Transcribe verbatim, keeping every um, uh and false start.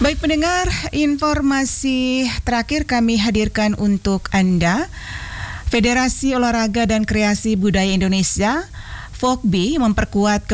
Baik pendengar, informasi terakhir kami hadirkan untuk Anda. Federasi Olahraga dan Kreasi Budaya Indonesia, F O K B I, memperkuat